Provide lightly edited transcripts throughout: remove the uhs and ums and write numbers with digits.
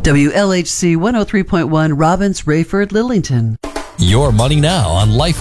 WLHC 103.1 Robbins, Rayford, Lillington. Your Money Now on Life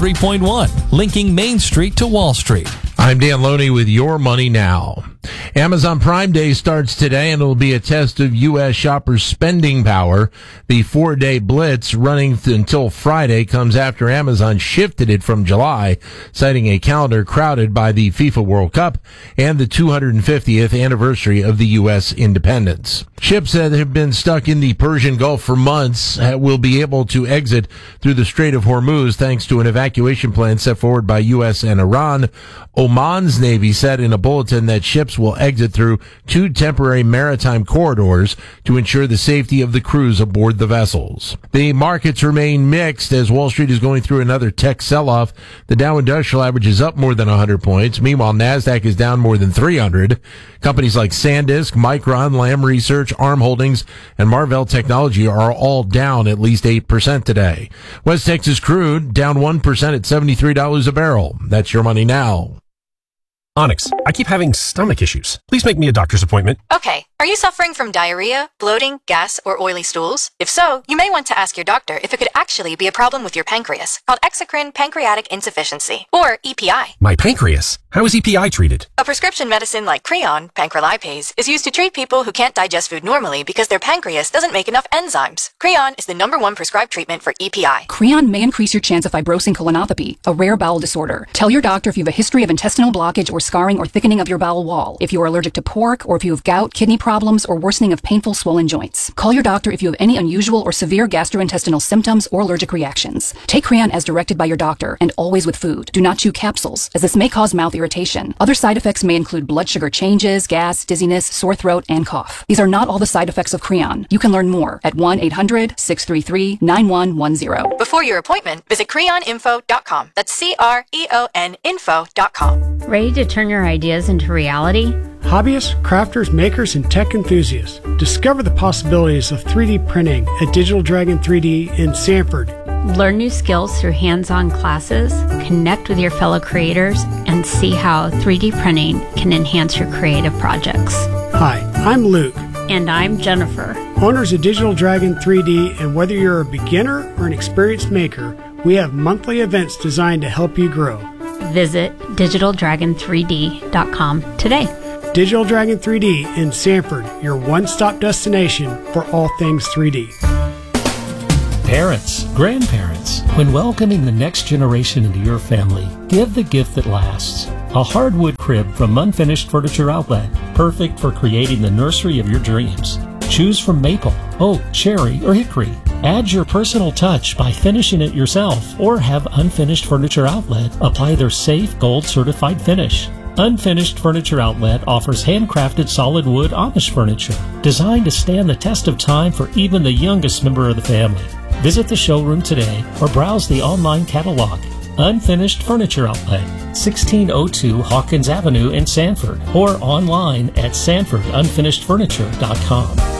103.1, linking Main Street to Wall Street. I'm Dan Loney with Your Money Now. Amazon Prime Day starts today, and it will be a test of U.S. shoppers' spending power. The 4-day blitz running until Friday comes after Amazon shifted it from July, citing a calendar crowded by the FIFA World Cup and the 250th anniversary of the U.S. independence. Ships that have been stuck in the Persian Gulf for months will be able to exit through the Strait of Hormuz thanks to an evacuation plan set forward by U.S. and Iran. Oman's Navy said in a bulletin that ships will exit through 2 temporary maritime corridors to ensure the safety of the crews aboard the vessels. The markets remain mixed as Wall Street is going through another tech sell-off. The Dow Industrial Average is up more than 100 points. Meanwhile, NASDAQ is down more than 300. Companies like SanDisk, Micron, Lam Research, ARM Holdings, and Marvell Technology are all down at least 8% today. West Texas crude down 1% at $73 a barrel. That's Your Money Now. Onyx, I keep having stomach issues. Please make me a doctor's appointment. Okay. Are you suffering from diarrhea, bloating, gas, or oily stools? If so, you may want to ask your doctor if it could actually be a problem with your pancreas, called exocrine pancreatic insufficiency, or EPI. My pancreas? How is EPI treated? A prescription medicine like Creon, pancrelipase, is used to treat people who can't digest food normally because their pancreas doesn't make enough enzymes. Creon is the #1 prescribed treatment for EPI. Creon may increase your chance of fibrosing colonopathy, a rare bowel disorder. Tell your doctor if you have a history of intestinal blockage or scarring or thickening of your bowel wall, if you are allergic to pork, or if you have gout, kidney problems, or worsening of painful swollen joints. Call your doctor if you have any unusual or severe gastrointestinal symptoms or allergic reactions. Take Creon as directed by your doctor, and always with food. Do not chew capsules, as this may cause mouth irritation. Other side effects may include blood sugar changes, gas, dizziness, sore throat, and cough. These are not all the side effects of Creon. You can learn more at 1-800-633-9110. Before your appointment, visit creoninfo.com. That's CREON info.com. Ready to turn your ideas into reality? Hobbyists, crafters, makers, and tech enthusiasts, discover the possibilities of 3D printing at Digital Dragon 3D in Sanford. Learn new skills through hands-on classes, connect with your fellow creators, and see how 3D printing can enhance your creative projects. Hi, I'm Luke. And I'm Jennifer. Owners of Digital Dragon 3D, and whether you're a beginner or an experienced maker, we have monthly events designed to help you grow. Visit digitaldragon3d.com today. Digital Dragon 3D in Sanford, your one-stop destination for all things 3D. Parents, grandparents, when welcoming the next generation into your family, give the gift that lasts. A hardwood crib from Unfinished Furniture Outlet, perfect for creating the nursery of your dreams. Choose from maple, oak, cherry, or hickory. Add your personal touch by finishing it yourself, or have Unfinished Furniture Outlet apply their safe gold certified finish. Unfinished Furniture Outlet offers handcrafted solid wood Amish furniture designed to stand the test of time for even the youngest member of the family. Visit the showroom today or browse the online catalog. Unfinished Furniture Outlet, 1602 Hawkins Avenue in Sanford, or online at sanfordunfinishedfurniture.com.